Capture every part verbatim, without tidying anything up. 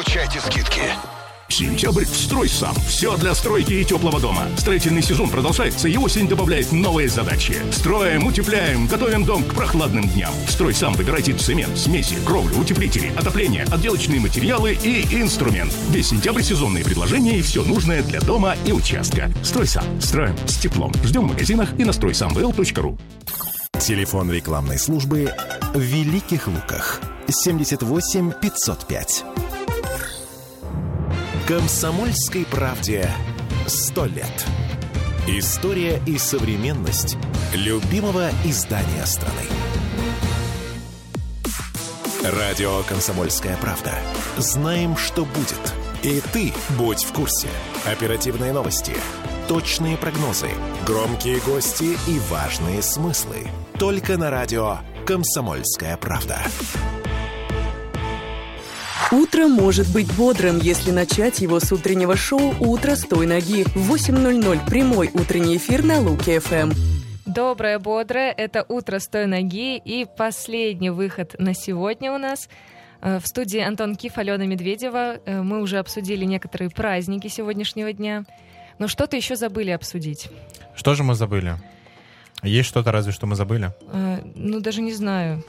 Получайте скидки. Сентябрь в «Стройсам». Все для стройки и теплого дома. Строительный сезон продолжается, и осень добавляет новые задачи. Строим, утепляем, готовим дом к прохладным дням. В «Стройсам» выбирайте цемент, смеси, кровлю, утеплители, отопление, отделочные материалы и инструмент. Весь сентябрь сезонные предложения и все нужное для дома и участка. «Стройсам». Строим с теплом. Ждем в магазинах и на стройсам вэ эл точка ру. Телефон рекламной службы в Великих Луках. семьдесят восемь пятьсот пять. «Комсомольской правде» сто лет. История и современность любимого издания страны. Радио «Комсомольская правда». Знаем, что будет. И ты будь в курсе. Оперативные новости, точные прогнозы, громкие гости и важные смыслы. Только на радио «Комсомольская правда». Утро может быть бодрым, если начать его с утреннего шоу «Утро с той ноги». В восемь ноль ноль прямой утренний эфир на Луки эф эм. Доброе, бодрое. Это «Утро с той ноги». И последний выход на сегодня у нас. В студии Антон Киф, Алена Медведева. Мы уже обсудили некоторые праздники сегодняшнего дня. Но что-то еще забыли обсудить. Что же мы забыли? Есть что-то разве что мы забыли? Ну, даже не знаю.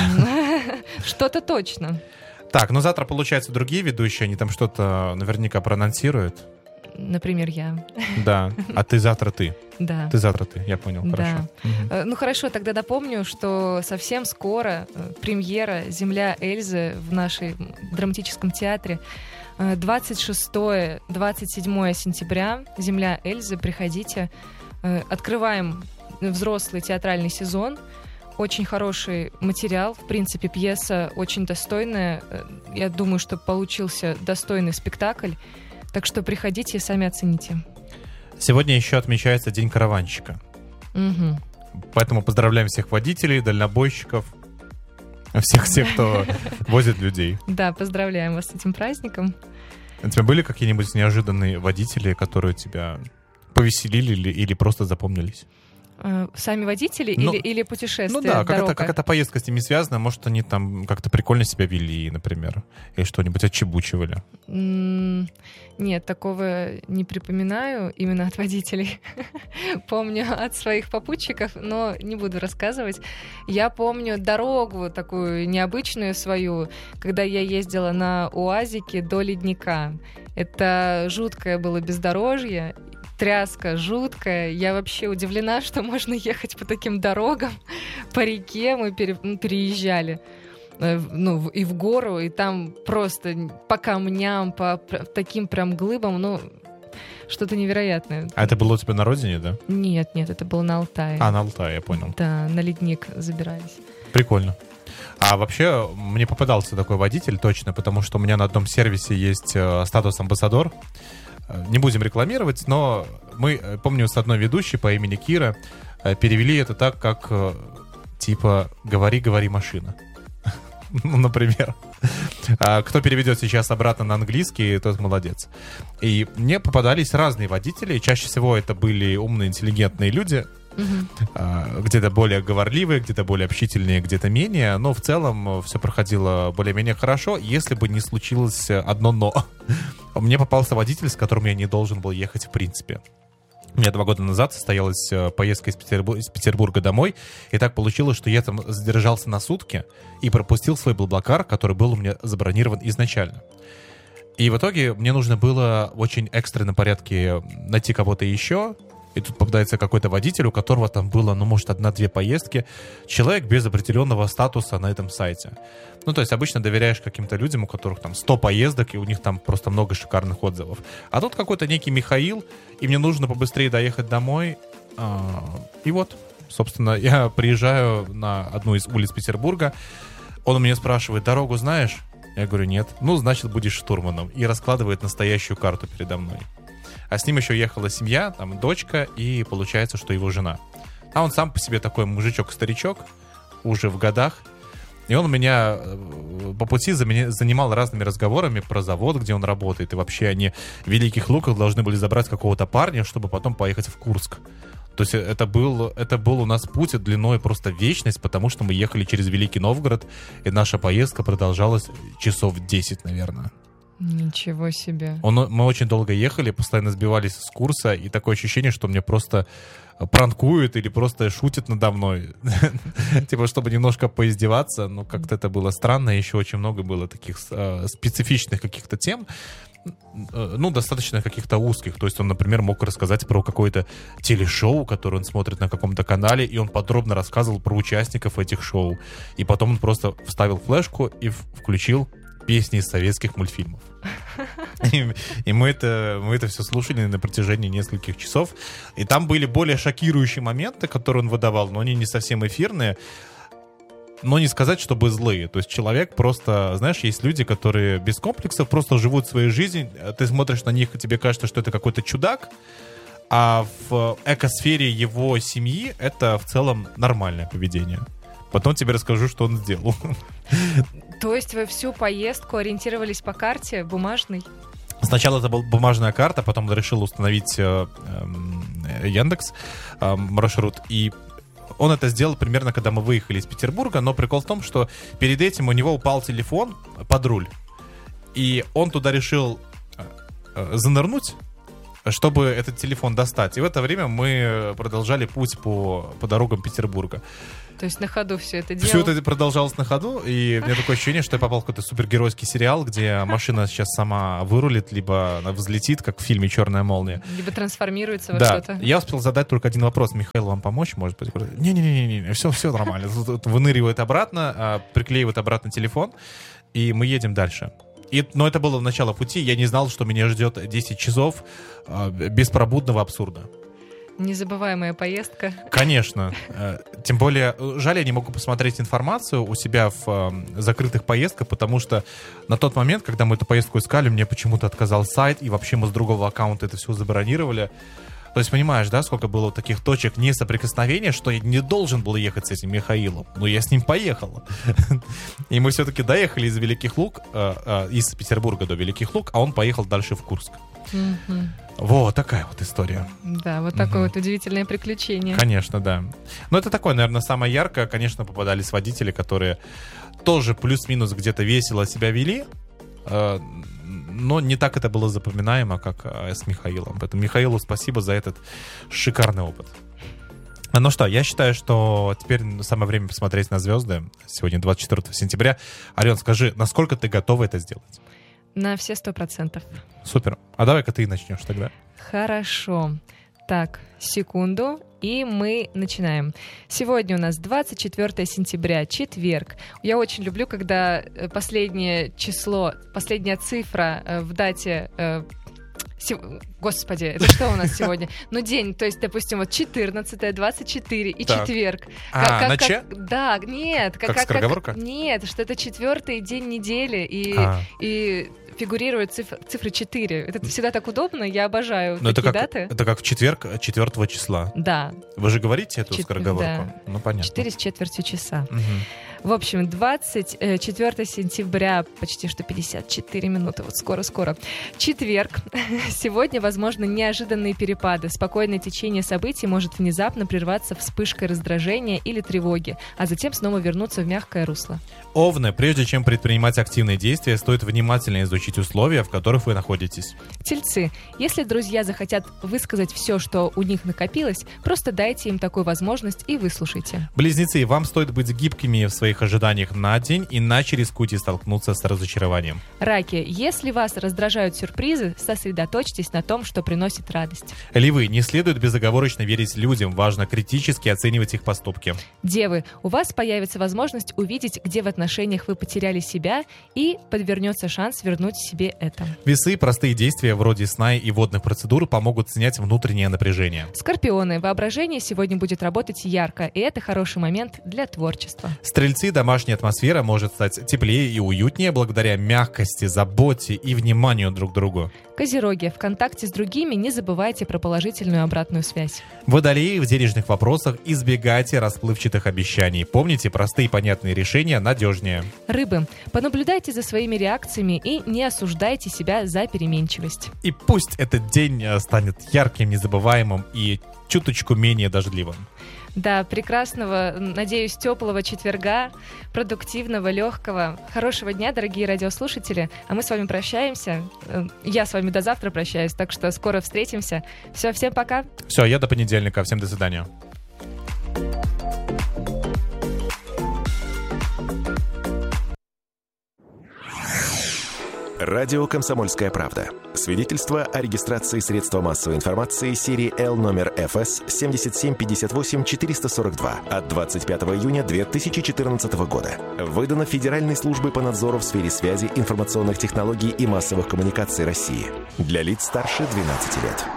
Что-то точно. Так, ну завтра, получается, другие ведущие, они там что-то наверняка проанонсируют. Например, я. Да, а ты завтра ты. Да. Ты завтра ты, я понял, да. хорошо. Угу. Ну хорошо, тогда напомню, что совсем скоро премьера «Земля Эльзы» в нашей драматическом театре. двадцать шестого - двадцать седьмого сентября «Земля Эльзы». Приходите. Открываем взрослый театральный сезон. Очень хороший материал. В принципе, пьеса очень достойная. Я думаю, что получился достойный спектакль. Так что приходите и сами оцените. Сегодня еще отмечается День караванщика. Угу. Поэтому поздравляем всех водителей, дальнобойщиков, всех тех, кто возит людей. Да, поздравляем вас с этим праздником. У тебя были какие-нибудь неожиданные водители, которые тебя повеселили или, или просто запомнились? Сами водители ну, или, или путешествия? Ну да, как это, как эта поездка с ними связана. Может, они там как-то прикольно себя вели, например, или что-нибудь отчебучивали? Mm, нет, такого не припоминаю именно от водителей. Помню от своих попутчиков, но не буду рассказывать. Я помню дорогу такую необычную свою, когда я ездила на УАЗике до Ледника. Это жуткое было бездорожье. Тряска жуткая. Я вообще удивлена, что можно ехать по таким дорогам, по реке. Мы пере, ну, переезжали ну, и в гору, и там просто по камням, по таким прям глыбам, ну, что-то невероятное. А это было у тебя на родине, да? Нет, нет, это было на Алтае. А, на Алтае, я понял. Да, на Ледник забирались. Прикольно. А вообще, мне попадался такой водитель точно, потому что у меня на одном сервисе есть статус амбассадор. Не будем рекламировать, но мы, помню, с одной ведущей по имени Кира перевели это так, как типа «говори, говори, машина». Ну, например. Кто переведет сейчас обратно на английский, тот молодец. И мне попадались разные водители. Чаще всего это были умные, интеллигентные люди. Uh-huh. Где-то более говорливые, где-то более общительные, где-то менее. Но в целом все проходило более-менее хорошо, если бы не случилось одно «но». Мне попался водитель, с которым я не должен был ехать в принципе. У меня два года назад состоялась поездка из, Петербурга, из Петербурга домой, и так получилось, что я там задержался на сутки и пропустил свой Блаблакар, который был у меня забронирован изначально. И в итоге мне нужно было в очень экстренном порядке найти кого-то еще. И тут попадается какой-то водитель, у которого там было, ну, может, одна-две поездки. Человек без определенного статуса на этом сайте. Ну, то есть обычно доверяешь каким-то людям, у которых там сто поездок, и у них там просто много шикарных отзывов. А тут какой-то некий Михаил, и мне нужно побыстрее доехать домой. И вот, собственно, я приезжаю на одну из улиц Петербурга. Он у меня спрашивает: дорогу знаешь? Я говорю: нет. Ну, значит, будешь штурманом. И раскладывает настоящую карту передо мной. А с ним еще ехала семья, там дочка, и получается, что его жена. А он сам по себе такой мужичок-старичок, уже в годах. И он меня по пути занимал разными разговорами про завод, где он работает. И вообще они в Великих Луках должны были забрать какого-то парня, чтобы потом поехать в Курск. То есть это был, это был у нас путь длиной просто вечность, потому что мы ехали через Великий Новгород, и наша поездка продолжалась часов десять, наверное. Ничего себе. Он, мы очень долго ехали, постоянно сбивались с курса, и такое ощущение, что мне просто пранкуют или просто шутят надо мной. Типа, чтобы немножко поиздеваться. Ну, как-то это было странно. Еще очень много было таких специфичных каких-то тем. Ну, достаточно каких-то узких. То есть он, например, мог рассказать про какое-то телешоу, которое он смотрит на каком-то канале, и он подробно рассказывал про участников этих шоу. И потом он просто вставил флешку и включил песни из советских мультфильмов. И, и мы, это, мы это все слушали на протяжении нескольких часов. И там были более шокирующие моменты, которые он выдавал, но они не совсем эфирные. Но не сказать, чтобы злые. То есть человек просто... Знаешь, есть люди, которые без комплексов просто живут свою жизнь. Ты смотришь на них, и тебе кажется, что это какой-то чудак. А в экосфере его семьи это в целом нормальное поведение. Потом тебе расскажу, что он сделал. То есть вы всю поездку ориентировались по карте бумажной? Сначала это была бумажная карта, потом он решил установить э, э, Яндекс э, маршрут. И он это сделал примерно, когда мы выехали из Петербурга. Но прикол в том, что перед этим у него упал телефон под руль. И он туда решил э, занырнуть, чтобы этот телефон достать. И в это время мы продолжали путь по, по дорогам Петербурга. То есть на ходу все это делал? Все это продолжалось на ходу, и у меня такое ощущение, что я попал в какой-то супергеройский сериал, где машина сейчас сама вырулит, либо она взлетит, как в фильме «Черная молния». Либо трансформируется во да. что-то. Я успел задать только один вопрос. Михаил, вам помочь, может быть? Не-не-не, все, все нормально. Выныривает обратно, приклеивает обратно телефон, и мы едем дальше. И, но это было в начало пути. Я не знал, что меня ждет десять часов беспробудного абсурда. Незабываемая поездка. Конечно. Тем более, жаль, я не могу посмотреть информацию у себя в закрытых поездках, потому что на тот момент, когда мы эту поездку искали, мне почему-то отказал сайт, и вообще мы с другого аккаунта это все забронировали. То есть, понимаешь, да, сколько было таких точек несоприкосновения, что я не должен был ехать с этим Михаилом. Но я с ним поехал. И мы все-таки доехали из Великих Луг, из Петербурга до Великих Луг, а он поехал дальше в Курск. Mm-hmm. Вот такая вот история. Да, вот такое Угу. вот удивительное приключение. Конечно, да. Но это такое, наверное, самое яркое. Конечно, попадались водители, которые тоже плюс-минус где-то весело себя вели, э, но не так это было запоминаемо, как э, с Михаилом. Поэтому Михаилу спасибо за этот шикарный опыт. Ну что, я считаю, что теперь самое время посмотреть на звезды. Сегодня двадцать четвёртого сентября. Ален, скажи, насколько ты готова это сделать? На все сто процентов. Супер. А давай-ка ты начнешь тогда. Хорошо. Так, секунду, и мы начинаем. Сегодня у нас двадцать четвёртого сентября, четверг. Я очень люблю, когда последнее число, последняя цифра в дате... Господи, это что у нас сегодня? Ну, день, то есть, допустим, вот четырнадцатое, двадцать четыре и так. четверг. А, как, на как, че? Да, нет. Как, как скороговорка? Как, нет, что это четвертый день недели, и, а. и фигурируют цифр, цифры четыре. Это всегда так удобно, я обожаю Но такие это как, даты. Это как в четверг четвёртого числа. Да. Вы же говорите эту Чет... скороговорку? Да. Ну, понятно. четыре с четвертью часа. Угу. В общем, двадцать четвёртого сентября, почти что пятьдесят четыре минуты, вот скоро-скоро. Четверг. Сегодня, возможно, неожиданные перепады. Спокойное течение событий может внезапно прерваться вспышкой раздражения или тревоги, а затем снова вернуться в мягкое русло. Овны, прежде чем предпринимать активные действия, стоит внимательно изучить условия, в которых вы находитесь. Тельцы. Если друзья захотят высказать все, что у них накопилось, просто дайте им такую возможность и выслушайте. Близнецы, вам стоит быть гибкими в своих ожиданиях на день, иначе рискуйте столкнуться с разочарованием. Раки. Если вас раздражают сюрпризы, сосредоточьтесь на том, что приносит радость. Львы, не следует безоговорочно верить людям, важно критически оценивать их поступки. Девы, у вас появится возможность увидеть, где в отношениях вы потеряли себя, и подвернется шанс вернуть себе это. Весы, простые действия вроде сна и водных процедур помогут снять внутреннее напряжение. Скорпионы, воображение сегодня будет работать ярко, и это хороший момент для творчества. Стрельцы, домашняя атмосфера может стать теплее и уютнее благодаря мягкости, заботе и вниманию друг к другу. Козероги, в контакте с другими не забывайте про положительную обратную связь. Водолеи, в денежных вопросах избегайте расплывчатых обещаний. Помните, простые и понятные решения надежнее. Рыбы, понаблюдайте за своими реакциями и не осуждайте себя за переменчивость. И пусть этот день станет ярким, незабываемым и чуточку менее дождливым. Да, прекрасного, надеюсь, теплого четверга, продуктивного, легкого, хорошего дня, дорогие радиослушатели. А мы с вами прощаемся. Я с вами до завтра прощаюсь, так что скоро встретимся. Все, всем пока. Все, я до понедельника. Всем до свидания. Радио «Комсомольская правда». Свидетельство о регистрации средства массовой информации серии Л номер эф эс семь семь пять восемь четыре сорок два от двадцать пятого июня две тысячи четырнадцатого года. Выдано Федеральной службой по надзору в сфере связи, информационных технологий и массовых коммуникаций России. Для лиц старше двенадцати лет.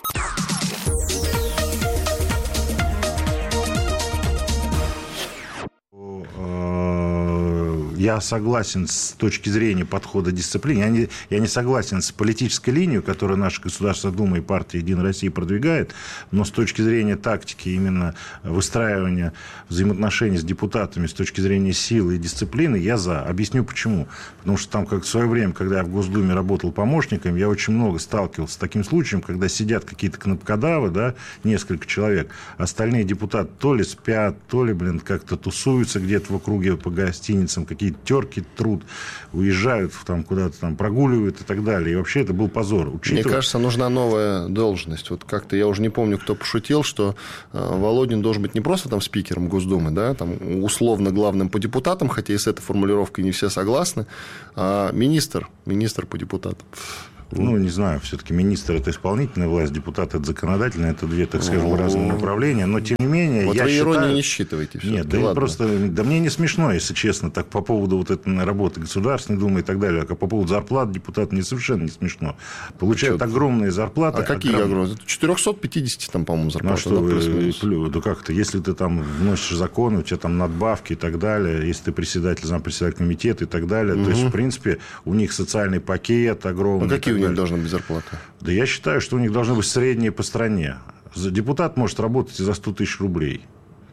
Я согласен с точки зрения подхода дисциплины. Я не, я не согласен с политической линией, которую наша Государственная Дума и партия «Единая Россия» продвигает, но с точки зрения тактики, именно выстраивания взаимоотношений с депутатами, с точки зрения силы и дисциплины, я за. Объясню почему. Потому что там, как в свое время, когда я в Госдуме работал помощником, я очень много сталкивался с таким случаем, когда сидят какие-то кнопкодавы, да, несколько человек, остальные депутаты то ли спят, то ли, блин, как-то тусуются где-то в округе по гостиницам, какие-то терки труд, уезжают там куда-то там, прогуливают и так далее. И вообще это был позор. Учитывая... Мне кажется, нужна новая должность. Вот как-то я уже не помню, кто пошутил, что э, Володин должен быть не просто там спикером Госдумы, да, там условно главным по депутатам, хотя и с этой формулировкой не все согласны, а министр, министр по депутатам. Ну, не знаю, все-таки министр – это исполнительная власть, депутат – это законодательная, это две, так скажем, разные направления, но тем не менее, вот я вы считаю... иронию не считываете. Нет, да, просто, да мне не смешно, если честно, так по поводу вот этой работы Государственной Думы и так далее, а по поводу зарплат депутатов мне совершенно не смешно. Получают Что? огромные зарплаты. А какие огромные? четыреста пятьдесят, там, по-моему, зарплаты. Ну, а что вы, да как-то, если ты там вносишь законы, у тебя там надбавки и так далее, если ты председатель, зампредседатель комитета и так далее, угу. то есть, в принципе, у них социальный пакет огромный. А какие у них должны быть зарплаты? Да я считаю, что у них должны быть средние по стране. Депутат может работать и за сто тысяч рублей.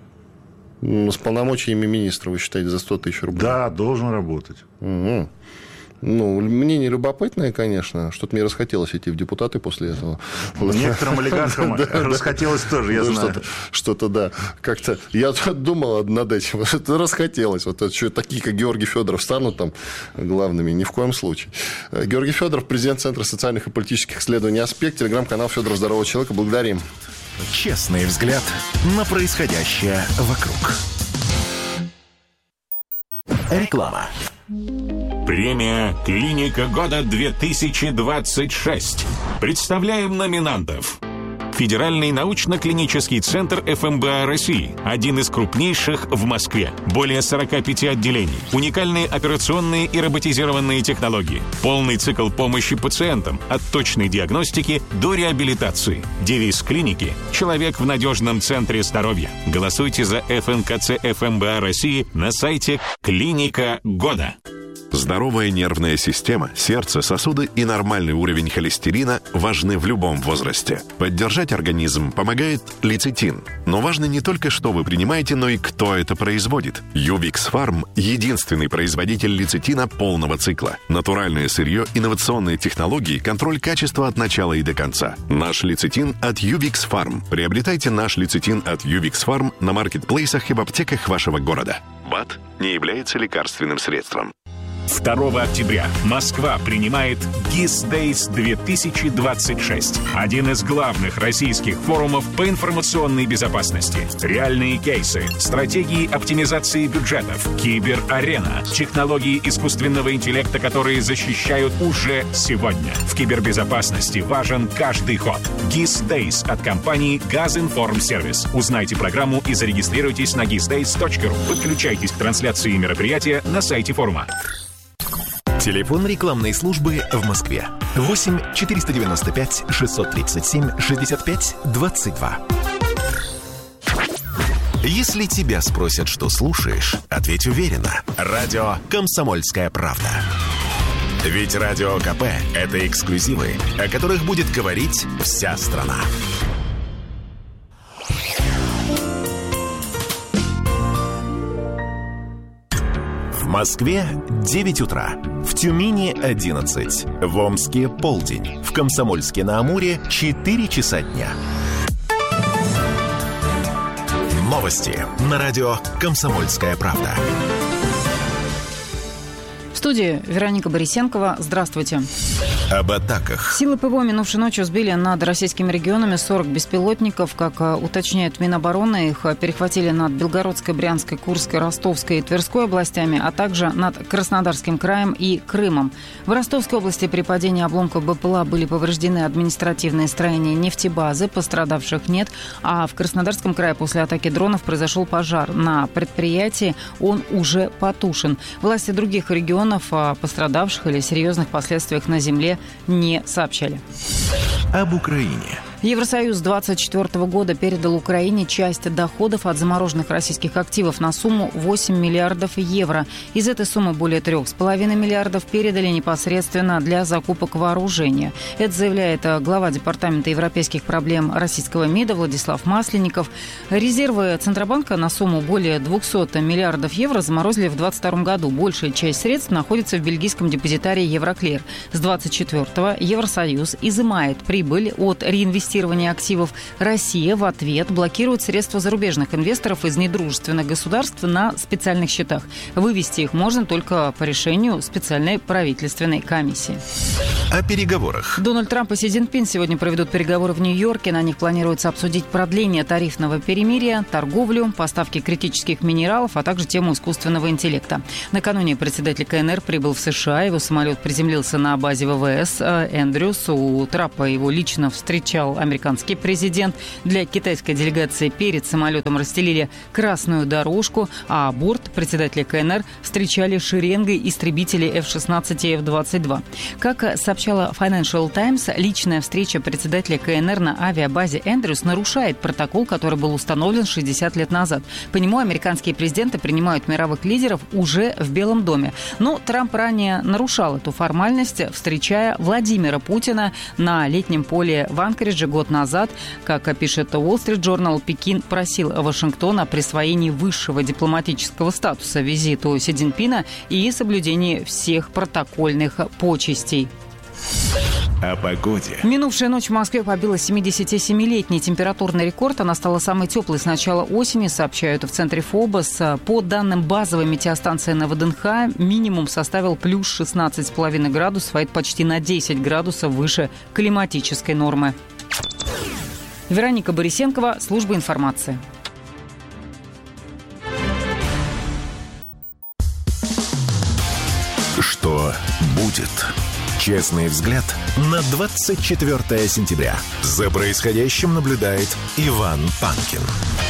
Ну, с полномочиями министра, вы считаете, за сто тысяч рублей? Да, должен работать. Угу. Ну, мнение любопытное, конечно. Что-то мне расхотелось идти в депутаты после этого. Некоторым олигархам расхотелось тоже, я знаю. Что-то, да. Как-то я думал над этим. Это расхотелось. Вот что такие, как Георгий Федоров, станут там главными. Ни в коем случае. Георгий Федоров, президент Центра социальных и политических исследований «Аспект», телеграм-канал «Федоров здорового человека». Благодарим. Честный взгляд на происходящее вокруг. Реклама. Премия «Клиника года-две тысячи двадцать шесть». Представляем номинантов. Федеральный научно-клинический центр эф эм бэ а России. Один из крупнейших в Москве. Более сорок пять отделений. Уникальные операционные и роботизированные технологии. Полный цикл помощи пациентам. От точной диагностики до реабилитации. Девиз клиники «Человек в надежном центре здоровья». Голосуйте за эф эн ка цэ эф эм бэ а России на сайте «Клиника года». Здоровая нервная система, сердце, сосуды и нормальный уровень холестерина важны в любом возрасте. Поддержать организм помогает лецитин. Но важно не только, что вы принимаете, но и кто это производит. Ювикс Фарм – единственный производитель лецитина полного цикла. Натуральное сырье, инновационные технологии, контроль качества от начала и до конца. Наш лецитин от Ювикс Фарм. Приобретайте наш лецитин от Ювикс Фарм на маркетплейсах и в аптеках вашего города. БАД не является лекарственным средством. второго октября Москва принимает гис Days две тысячи двадцать шесть. Один из главных российских форумов по информационной безопасности. Реальные кейсы, стратегии оптимизации бюджетов, киберарена, технологии искусственного интеллекта, которые защищают уже сегодня. В кибербезопасности важен каждый ход. гис Days от компании Газинформсервис. Узнайте программу и зарегистрируйтесь на гис дейс точка ру. Подключайтесь к трансляции мероприятия на сайте форума. Телефон рекламной службы в Москве. восемь четыреста девяносто пять шестьсот тридцать семь шестьдесят пять двадцать два. Если тебя спросят, что слушаешь, ответь уверенно. Радио «Комсомольская правда». Ведь Радио ка пэ – это эксклюзивы, о которых будет говорить вся страна. В Москве девять утра, в Тюмени одиннадцать, в Омске полдень, в Комсомольске на Амуре четыре часа дня. Новости на радио «Комсомольская правда». В студии Вероника Борисенкова. Здравствуйте. Об атаках. Силы ПВО минувшей ночью сбили над российскими регионами сорок беспилотников. Как уточняет Минобороны, их перехватили над Белгородской, Брянской, Курской, Ростовской и Тверской областями, а также над Краснодарским краем и Крымом. В Ростовской области при падении обломков БПЛА были повреждены административные строения нефтебазы, пострадавших нет. А в Краснодарском крае после атаки дронов произошел пожар на предприятии, он уже потушен. Власти других регионов о пострадавших или серьезных последствиях на земле не сообщали. Об Украине. Евросоюз двадцать четвёртого года передал Украине часть доходов от замороженных российских активов на сумму восемь миллиардов евро. Из этой суммы более три с половиной миллиардов передали непосредственно для закупок вооружения. Это заявляет глава Департамента европейских проблем российского МИДа Владислав Масленников. Резервы Центробанка на сумму более двести миллиардов евро заморозили в двадцать втором году. Большая часть средств находится в бельгийском депозитарии Евроклир. С двадцать четвёртого Евросоюз изымает прибыль от реинвестирования активов. Россия в ответ блокирует средства зарубежных инвесторов из недружественных государств на специальных счетах. Вывести их можно только по решению специальной правительственной комиссии. О переговорах. Дональд Трамп и Си Цзиньпин сегодня проведут переговоры в Нью-Йорке. На них планируется обсудить продление тарифного перемирия, торговлю, поставки критических минералов, а также тему искусственного интеллекта. Накануне председатель ка эн эр прибыл в США. Его самолет приземлился на базе вэ вэ эс Эндрюс. У Трампа его лично встречал американский президент. Для китайской делегации перед самолетом расстелили красную дорожку, а борт председателя ка эн эр встречали шеренгой истребителей эф шестнадцать и эф двадцать два. Как сообщала Financial Times, личная встреча председателя ка эн эр на авиабазе Эндрюс нарушает протокол, который был установлен шестьдесят лет назад. По нему американские президенты принимают мировых лидеров уже в Белом доме. Но Трамп ранее нарушал эту формальность, встречая Владимира Путина на летнем поле в Анкоридже год назад. Как пишет Wall Street Journal, Пекин просил Вашингтон о присвоении высшего дипломатического статуса визиту Си Цзиньпина и соблюдении всех протокольных почестей. О погоде. Минувшая ночь в Москве побила семидесятисемилетний температурный рекорд. Она стала самой теплой с начала осени, сообщают в центре ФОБОС. По данным базовой метеостанции на вэ дэ эн ха, минимум составил плюс шестнадцать с половиной градусов, а это почти на десять градусов выше климатической нормы. Вероника Борисенкова, служба информации. Что будет? Честный взгляд на двадцать четвёртое сентября. За происходящим наблюдает Иван Панкин.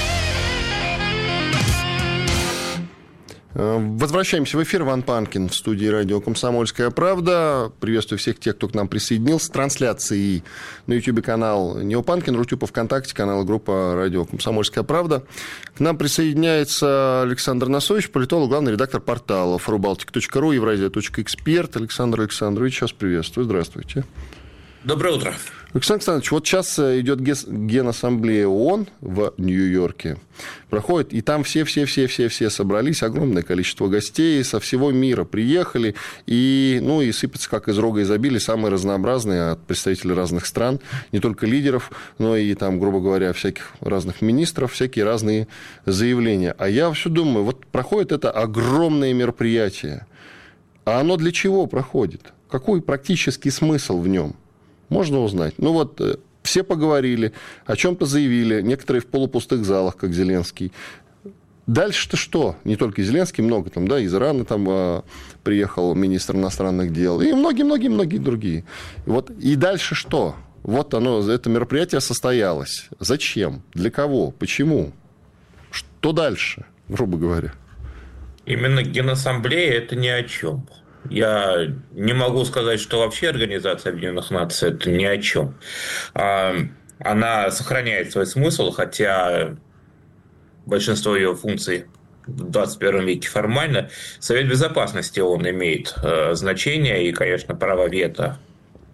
Возвращаемся в эфир. Иван Панкин в студии радио «Комсомольская правда». Приветствую всех тех, кто к нам присоединился. Трансляции на YouTube-канал Нео Панкин, Рутюб, ВКонтакте, канал группа радио «Комсомольская правда». К нам присоединяется Александр Носович, политолог, главный редактор портала форубалтика точка ру, евразия точка эксперт. Александр Александрович, вас приветствую. Здравствуйте. Доброе утро. Александр Александрович, вот сейчас идет Генассамблея ООН в Нью-Йорке, проходит, и там все-все-все-все-все собрались, огромное количество гостей со всего мира приехали, и, ну, и сыпятся, как из рога изобилия, самые разнообразные от представителей разных стран, не только лидеров, но и, там, грубо говоря, всяких разных министров, всякие разные заявления. А я все думаю, вот проходит это огромное мероприятие, а оно для чего проходит? Какой практический смысл в нем? Можно узнать. Ну вот, все поговорили, о чем-то заявили, некоторые в полупустых залах, как Зеленский. Дальше-то что? Не только Зеленский, много там, да, из Ирана там а, приехал министр иностранных дел, и многие-многие-многие другие. И, вот, и дальше что? Вот оно, это мероприятие состоялось. Зачем? Для кого? Почему? Что дальше, грубо говоря? Именно Генассамблея – это ни о чем. Я не могу сказать, что вообще Организация Объединенных Наций – это ни о чем. Она сохраняет свой смысл, хотя большинство ее функций в двадцать первом веке формально. Совет Безопасности он имеет значение, и, конечно, право вето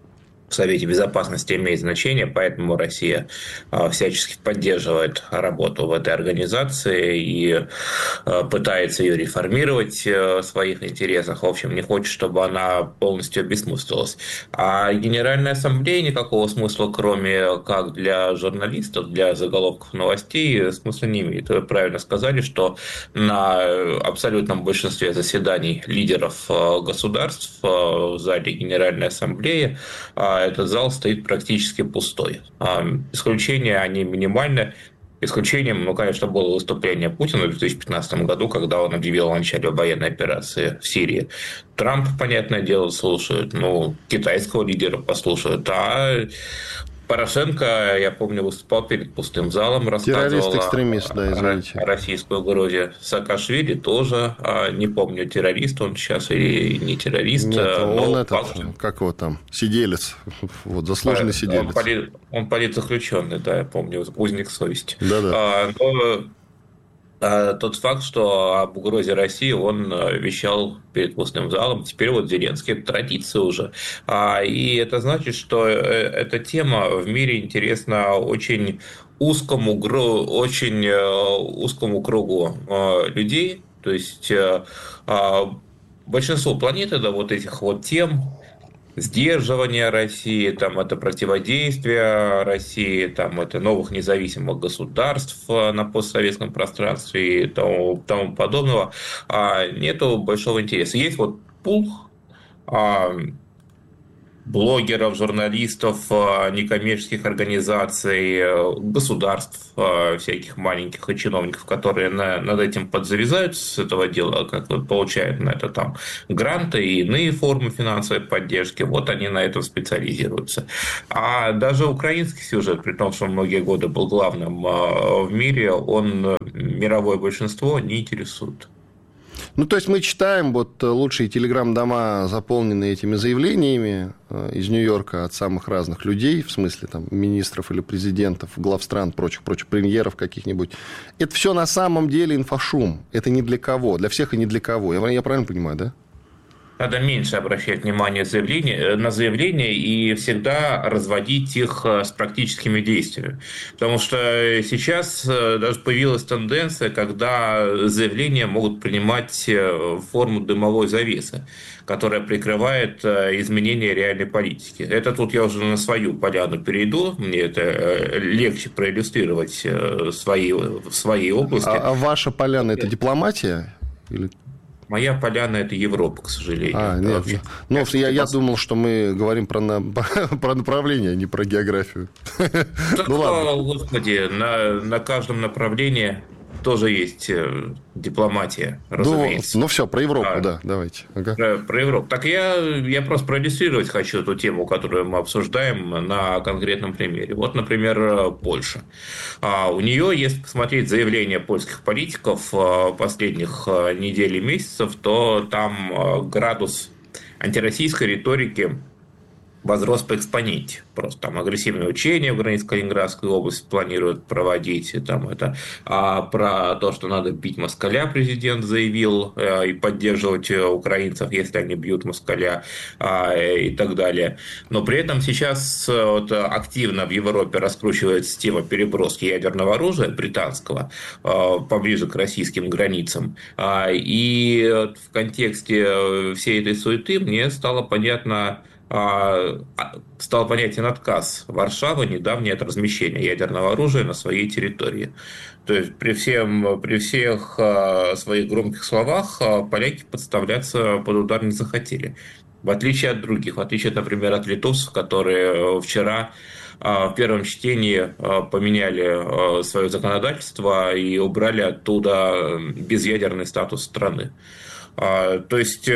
в Совете Безопасности имеет значение, поэтому Россия всячески поддерживает работу в этой организации и пытается ее реформировать в своих интересах. В общем, не хочет, чтобы она полностью обесмыслилась. А Генеральная Ассамблея никакого смысла, кроме как для журналистов, для заголовков новостей, смысла не имеет. Вы правильно сказали, что на абсолютном большинстве заседаний лидеров государств в зале Генеральной Ассамблеи этот зал стоит практически пустой. Исключения, они минимальны. Исключением, ну, конечно, было выступление Путина в две тысячи пятнадцатом году, когда он объявил о начале военной операции в Сирии. Трамп, понятное дело, слушают, ну, китайского лидера послушают, а Порошенко, я помню, выступал перед пустым залом, рассказывал террорист-экстремист, да, извините. О российскую Грузию. Саакашвили тоже, не помню, террорист он сейчас или не террорист. Нет, он этот, факт... как его там, сиделец, вот, заслуженный сиделец. Он, поли... он политзаключенный, да, я помню, узник совести. Да-да. А, но... Тот факт, что об угрозе России он вещал перед пустым залом, теперь вот Зеленский, это традиция уже. И это значит, что эта тема в мире интересна очень узкому, очень узкому кругу людей. То есть большинство планеты, да, вот этих вот тем, сдерживание России, там, это противодействие России, там, это новых независимых государств на постсоветском пространстве и тому, тому подобного, нету большого интереса. Есть вот пул блогеров, журналистов, некоммерческих организаций, государств, всяких маленьких и чиновников, которые на, над этим подзавязаются с этого дела, как вот получают на это там гранты и иные формы финансовой поддержки, вот они на этом специализируются. А даже украинский сюжет, при том, что многие годы был главным в мире, он мировое большинство не интересует. Ну, то есть мы читаем, вот лучшие телеграм-дома заполнены этими заявлениями из Нью-Йорка от самых разных людей, в смысле там министров или президентов, глав стран, прочих, прочих, премьеров каких-нибудь. Это все на самом деле инфошум. Это ни для кого, для всех и ни для кого. Я, я правильно понимаю, да? Надо меньше обращать внимание на заявления и всегда разводить их с практическими действиями. Потому что сейчас даже появилась тенденция, когда заявления могут принимать форму дымовой завесы, которая прикрывает изменения реальной политики. Это тут я уже на свою поляну перейду, мне это легче проиллюстрировать свои, в своей области. А, а ваша поляна – это дипломатия? Или... Моя поляна – это Европа, к сожалению. А, нет, вообще. Ну, я, я думал, что мы говорим про, на, про направление, а не про географию. Так, ну, ладно. Господи, на, на каждом направлении тоже есть дипломатия, разумеется. Ну, ну все, про Европу, а, да, давайте. Ага. Про, про Европу. Так я, я просто проиллюстрировать хочу эту тему, которую мы обсуждаем на конкретном примере. Вот, например, Польша. А, у нее, если посмотреть заявления польских политиков последних недель и месяцев, то там градус антироссийской риторики возрос по экспоненте. Просто там агрессивные учения в границе Калининградской области планируют проводить. И там это. А про то, что надо бить москаля, президент заявил, и поддерживать украинцев, если они бьют москаля, и так далее. Но при этом сейчас вот активно в Европе раскручивается тема переброски ядерного оружия британского поближе к российским границам. И в контексте всей этой суеты мне стало понятно, стал понятен отказ Варшавы недавнее от размещения ядерного оружия на своей территории. То есть при, всем, при всех своих громких словах поляки подставляться под удар не захотели. В отличие от других, в отличие, например, от литовцев, которые вчера в первом чтении поменяли свое законодательство и убрали оттуда безъядерный статус страны. То есть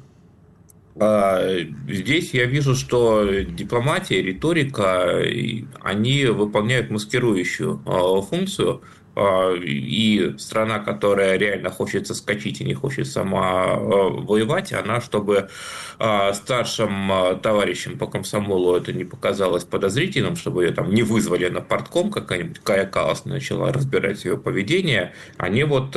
здесь я вижу, что дипломатия, риторика, они выполняют маскирующую функцию, и страна, которая реально хочет соскочить и не хочет сама воевать, она, чтобы старшим товарищам по комсомолу это не показалось подозрительным, чтобы ее там не вызвали на партком, какая-нибудь Кая Каллас начала разбирать ее поведение, они вот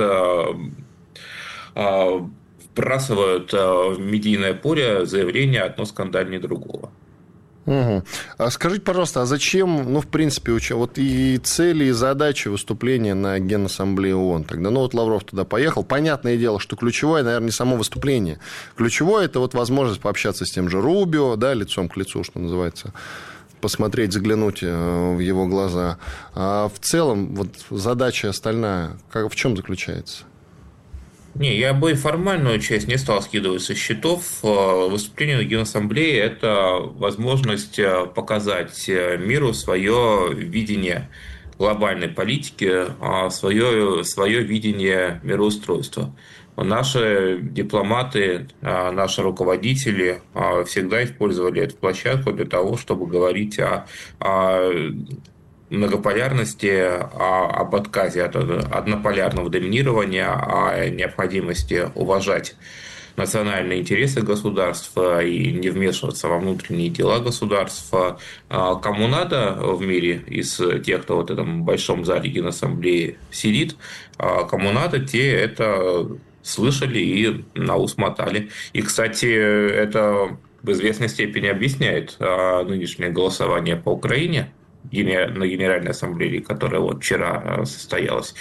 вбрасывают в медийное поле заявление одно скандальнее другого. Угу. А скажите, пожалуйста, а зачем, ну, в принципе, вот и цели, и задачи выступления на Генассамблее ООН тогда? Ну, вот Лавров туда поехал. Понятное дело, что ключевое, наверное, не само выступление. Ключевое – это вот возможность пообщаться с тем же Рубио, да, лицом к лицу, что называется, посмотреть, заглянуть в его глаза. А в целом, вот задача остальная, как, в чем заключается? Не, я бы формальную часть не стал скидывать со счетов. Выступление на Генассамблее – это возможность показать миру свое видение глобальной политики, свое, свое видение мироустройства. Наши дипломаты, наши руководители всегда использовали эту площадку для того, чтобы говорить о, о многополярности, об отказе от однополярного доминирования, о необходимости уважать национальные интересы государств и не вмешиваться во внутренние дела государств. Кому надо в мире из тех, кто в этом большом зале Генассамблеи сидит, кому надо, те это слышали и на ус мотали. И, кстати, это в известной степени объясняет нынешнее голосование по Украине на Генеральной Ассамблее, которая вот вчера состоялась,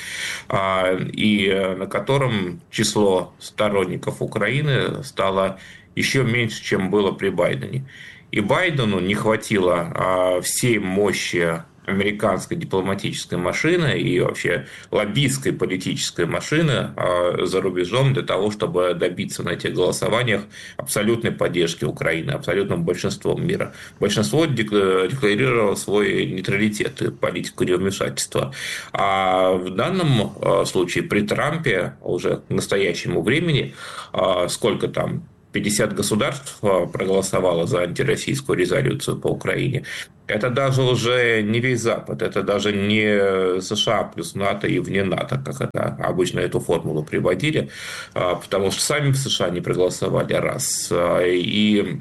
и на котором число сторонников Украины стало еще меньше, чем было при Байдене. И Байдену не хватило всей мощи американской дипломатической машины и вообще лоббистской политической машины за рубежом для того, чтобы добиться на этих голосованиях абсолютной поддержки Украины, абсолютным большинством мира. Большинство декларировало свой нейтралитет и политику невмешательства. А в данном случае при Трампе уже к настоящему времени сколько там пятьдесят государств проголосовало за антироссийскую резолюцию по Украине. Это даже уже не весь Запад, это даже не США плюс НАТО и вне НАТО, как это обычно эту формулу приводили, потому что сами в США не проголосовали раз. И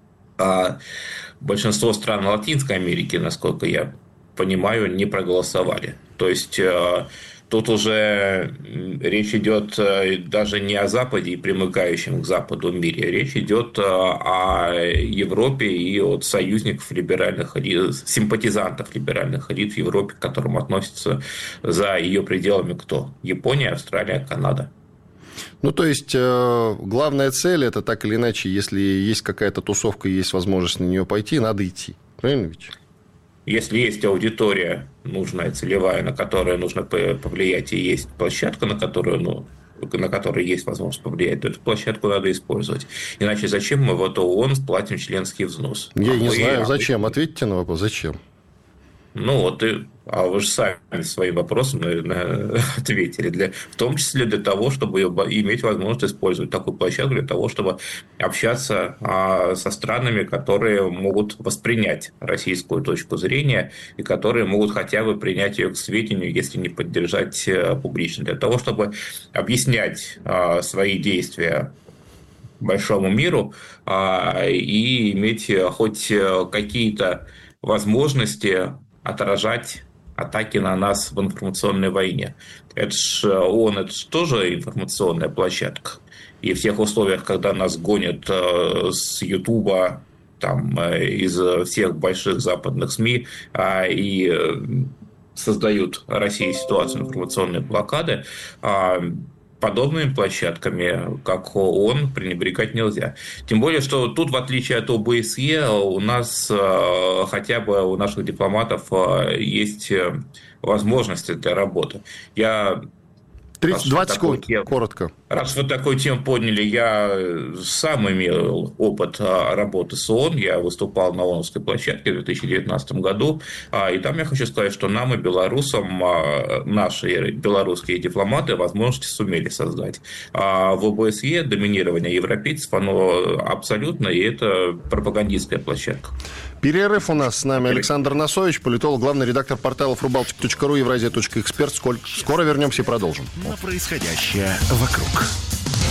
большинство стран Латинской Америки, насколько я понимаю, не проголосовали. То есть тут уже речь идет даже не о Западе и примыкающем к Западу мире. Речь идет о Европе и от союзников либеральных элит, симпатизантов либеральных элит в Европе, к которым относятся за ее пределами кто? Япония, Австралия, Канада. Ну, то есть, главная цель – это так или иначе, если есть какая-то тусовка, есть возможность на нее пойти, надо идти. Правильно ведь? Если есть аудитория нужная, целевая, на которую нужно повлиять, и есть площадка, на которую, ну, на которой есть возможность повлиять, то эту площадку надо использовать. Иначе зачем мы в ООН платим членский взнос? Я а не мы... знаю, зачем. Ответьте на вопрос, зачем? Ну, вот и, а вы же сами своим вопросом, наверное, ответили. Для, в том числе для того, чтобы иметь возможность использовать такую площадку, для того, чтобы общаться а, со странами, которые могут воспринять российскую точку зрения и которые могут хотя бы принять ее к сведению, если не поддержать а, публично. Для того, чтобы объяснять а, свои действия большому миру а, и иметь хоть какие-то возможности отражать атаки на нас в информационной войне. Это ж ООН, это ж тоже информационная площадка. И в тех условиях, когда нас гонят с Ютуба, там, из всех больших западных СМИ и создают России ситуацию информационной блокады, подобными площадками, как ООН, пренебрегать нельзя. Тем более, что тут, в отличие от ОБСЕ, у нас, хотя бы у наших дипломатов, есть возможности для работы. Я... тридцать, двадцать секунд, тему, коротко. Раз вы такую тему подняли, я сам имел опыт работы с ООН. Я выступал на ООНовской площадке в две тысячи девятнадцатом году. И там я хочу сказать, что нам и белорусам наши белорусские дипломаты возможности сумели создать. А в ОБСЕ доминирование европейцев, оно абсолютно, и это пропагандистская площадка. Перерыв у нас. С нами Александр Носович, политолог, главный редактор порталов рубалтик точка ру, евразия точка эксперт. Скоро вернемся и продолжим. На происходящее вокруг.